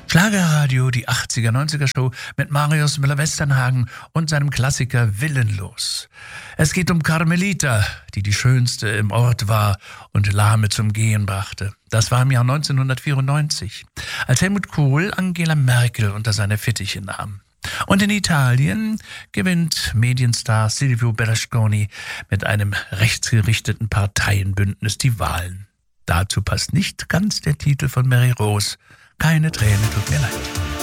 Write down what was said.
Schlagerradio, die 80er-90er-Show mit Marius Müller-Westernhagen und seinem Klassiker Willenlos. Es geht um Carmelita, die die Schönste im Ort war und Lahme zum Gehen brachte. Das war im Jahr 1994, als Helmut Kohl Angela Merkel unter seine Fittiche nahm. Und in Italien gewinnt Medienstar Silvio Berlusconi mit einem rechtsgerichteten Parteienbündnis die Wahlen. Dazu passt nicht ganz der Titel von Mary Rose. Keine Träne, tut mir leid.